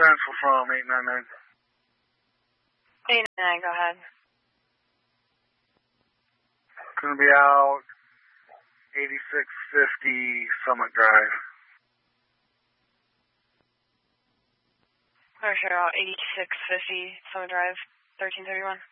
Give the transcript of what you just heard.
transfer from 899. 899, go ahead. Going to be out 8650 Summit Drive. Commercial 8650 Summit Drive, 1331.